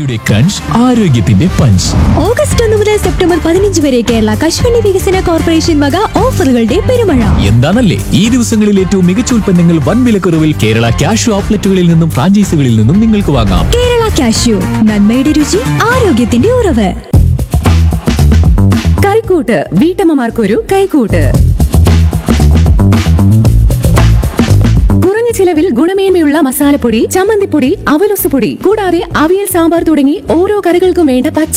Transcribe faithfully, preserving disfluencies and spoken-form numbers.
രുചിയുടെ ക്രഞ്ച്, ആരോഗ്യത്തിന്റെ punch. August ഒന്ന് മുതൽ സെപ്റ്റംബർ പതിനഞ്ച് വരെ കേരള കശുവണ്ടി വികസന കോർപ്പറേഷൻ വക ഓഫറുകളുടെ പെരുമഴ. എന്താണല്ലേ ഈ ദിവസങ്ങളിൽ ഏറ്റവും മികച്ച ഉൽപ്പന്നങ്ങൾ വൻ വിലക്കുറവിൽ കേരള ക്യാഷ് ഔട്ട്ലെറ്റുകളിൽ നിന്നും ഫ്രാഞ്ചൈസികളിൽ നിന്നും നിങ്ങൾക്ക് വാങ്ങാം. കേരള കാഷ്യൂ, നന്മയുടെ രുചി, ആരോഗ്യത്തിന്റെ ഉറവ്. കൈക്കൂട്ട്, വീട്ടമ്മമാർക്കൊരു കൈക്കൂട്ട്. കുറഞ്ഞ ചിലവിൽ ഗുണമേന്മയുള്ള മസാലപ്പൊടി, ചമ്മന്തിപ്പൊടി, അവലൊസുപൊടി കൂടാതെ അവിയൽ, സാമ്പാർ തുടങ്ങി ഓരോ കറികൾക്കും വേണ്ട പച്ച